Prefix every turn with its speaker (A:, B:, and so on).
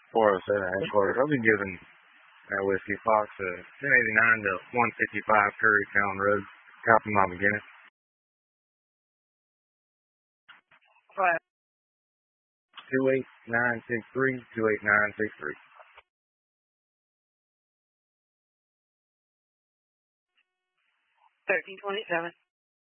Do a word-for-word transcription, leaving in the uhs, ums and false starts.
A: four oh seven headquarters. I'll be giving that Whiskey Fox a ten eighty-nine to one fifty-five Curry Town Road. Copy my beginning.
B: Five.
A: two eight nine six three, two eight nine six three.
B: thirteen twenty-seven.